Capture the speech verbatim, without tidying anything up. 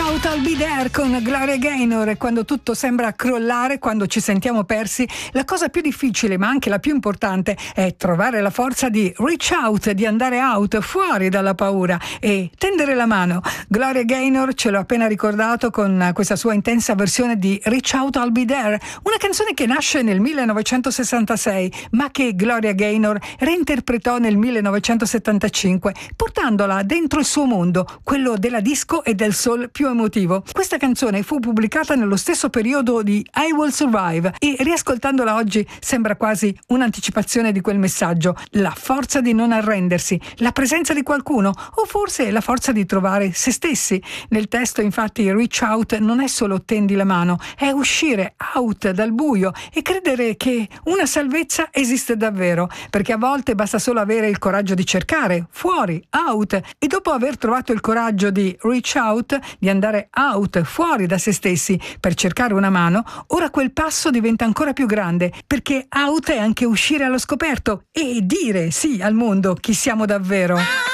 Out, I'll Be There con Gloria Gaynor. E quando tutto sembra crollare, quando ci sentiamo persi, la cosa più difficile ma anche la più importante è trovare la forza di reach out, di andare out, fuori dalla paura e tendere la mano. Gloria Gaynor ce l'ho appena ricordato con questa sua intensa versione di Reach Out, I'll Be There, una canzone che nasce nel millenovecentosessantasei ma che Gloria Gaynor reinterpretò nel millenovecentosettantacinque, portandola dentro il suo mondo, quello della disco e del soul più emotivo. Questa canzone fu pubblicata nello stesso periodo di I Will Survive e riascoltandola oggi sembra quasi un'anticipazione di quel messaggio: la forza di non arrendersi, la presenza di qualcuno o forse la forza di trovare se stessi. Nel testo infatti reach out non è solo tendi la mano, è uscire out dal buio e credere che una salvezza esiste davvero, perché a volte basta solo avere il coraggio di cercare fuori, out, e dopo aver trovato il coraggio di reach out, di andare out, fuori da se stessi per cercare una mano, ora quel passo diventa ancora più grande, perché out è anche uscire allo scoperto e dire sì al mondo chi siamo davvero.